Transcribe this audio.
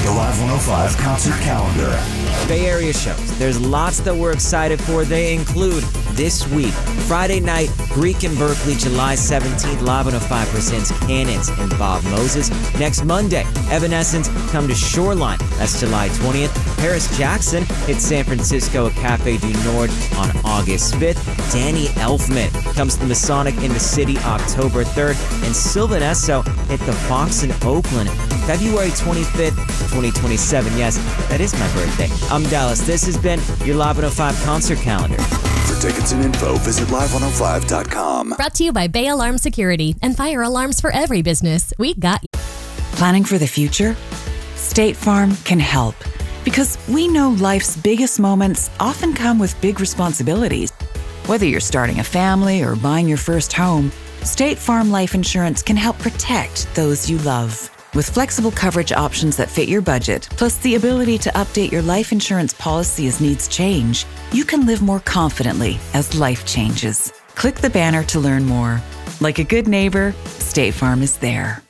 The Live 105 concert calendar. Bay Area shows. There's lots that we're excited for. They include this week, Friday night, Greek in Berkeley, July 17th, Live 105 presents Cannons and Bob Moses. Next Monday, Evanescence come to Shoreline. That's July 20th. Paris Jackson hits San Francisco at Cafe du Nord on August 5th. Danny Elfman comes to Masonic in the City October 3rd. And Sylvan Esso hit the Fox in Oakland February 25th, 2027. Yes, that is my birthday. I'm Dallas. This has been your Live 105 concert calendar. For tickets and info, visit live105.com. Brought to you by Bay Alarm Security and fire alarms for every business. We got you. Planning for the future? State Farm can help, because we know life's biggest moments often come with big responsibilities. Whether you're starting a family or buying your first home, State Farm Life Insurance can help protect those you love. With flexible coverage options that fit your budget, plus the ability to update your life insurance policy as needs change, you can live more confidently as life changes. Click the banner to learn more. Like a good neighbor, State Farm is there.